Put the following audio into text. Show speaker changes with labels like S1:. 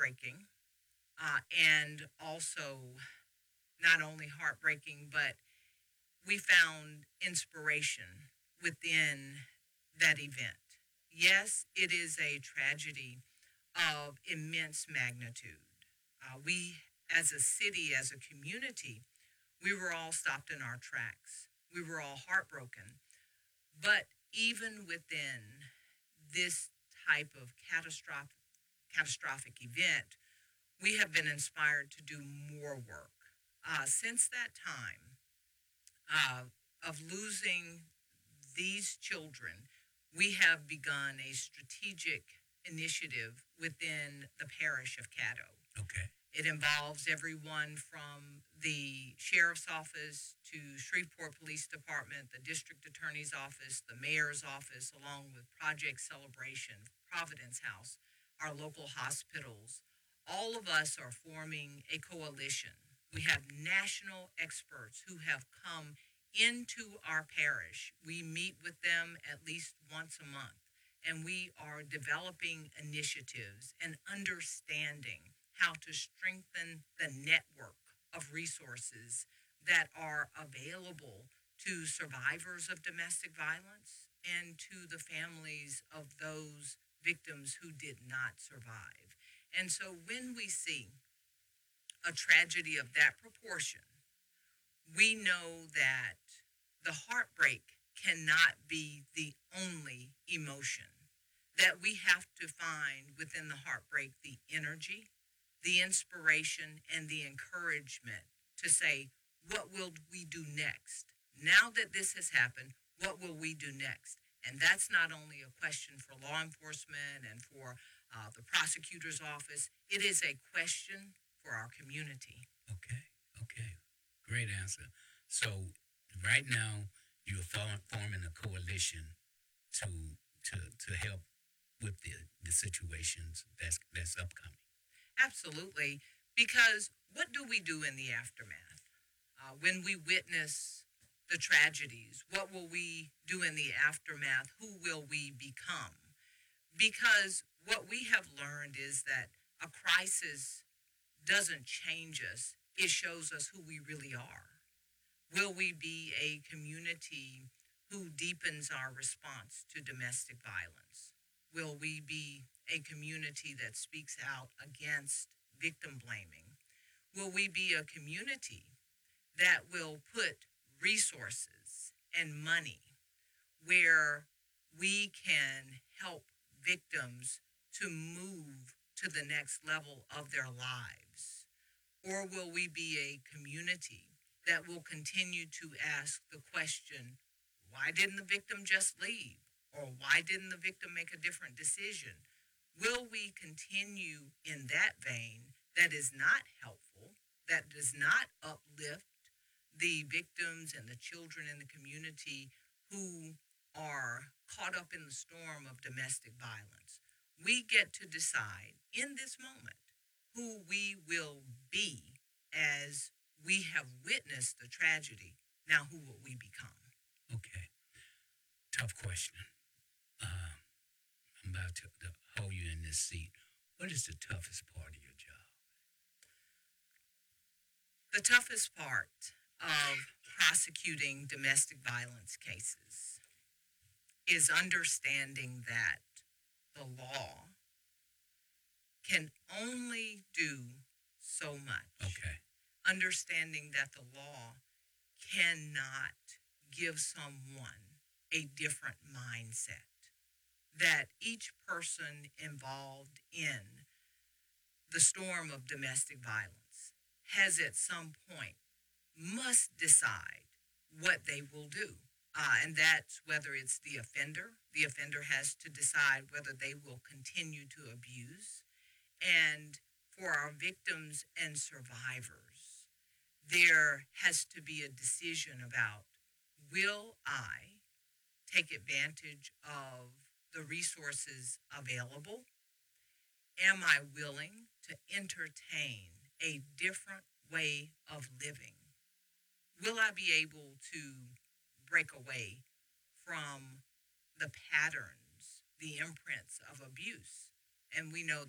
S1: heartbreaking, and also not only heartbreaking, but we found inspiration within that event. Yes, it is a tragedy of immense magnitude. We, as a city, as a community, we were all stopped in our tracks. We were all heartbroken. But even within this type of catastrophic event, we have been inspired to do more work. Since that time, uh, of losing these children, we have begun a strategic initiative within the parish of Caddo.
S2: Okay.
S1: It involves everyone from the sheriff's office to Shreveport Police Department, the district attorney's office, the mayor's office, along with Project Celebration, Providence House, our local hospitals. All of us are forming a coalition. We have national experts who have come into our parish. We meet with them at least once a month, and we are developing initiatives and understanding how to strengthen the network of resources that are available to survivors of domestic violence and to the families of those victims who did not survive. And so when we see a tragedy of that proportion, we know that the heartbreak cannot be the only emotion, that we have to find within the heartbreak the energy, the inspiration, and the encouragement to say, what will we do next? Now that this has happened, what will we do next? And that's not only a question for law enforcement and for the prosecutor's office, it is a question for our community.
S2: Okay. Okay. Great answer. So right now you're forming a coalition to to help with the situations that's upcoming.
S1: Absolutely. Because what do we do in the aftermath? When we witness the tragedies, what will we do in the aftermath? Who will we become? Because what we have learned is that a crisis doesn't change us, it shows us who we really are. Will we be a community who deepens our response to domestic violence? Will we be a community that speaks out against victim blaming? Will we be a community that will put resources and money where we can help victims to move to the next level of their lives? Or will we be a community that will continue to ask the question, why didn't the victim just leave? Or why didn't the victim make a different decision? Will we continue in that vein that is not helpful, that does not uplift the victims and the children in the community who are caught up in the storm of domestic violence? We get to decide in this moment who we will be as we have witnessed the tragedy. Now, who will we become?
S2: Okay. Tough question. I'm about to hold you in this seat. What is the toughest part of your job?
S1: The toughest part of prosecuting domestic violence cases is understanding that the law can only do so much.
S2: Okay.
S1: Understanding that the law cannot give someone a different mindset. That each person involved in the storm of domestic violence has at some point must decide what they will do. And that's whether it's the offender. The offender has to decide whether they will continue to abuse. And for our victims and survivors, there has to be a decision about, will I take advantage of the resources available? Am I willing to entertain a different way of living? Will I be able to break away from the patterns, the imprints of abuse? And we know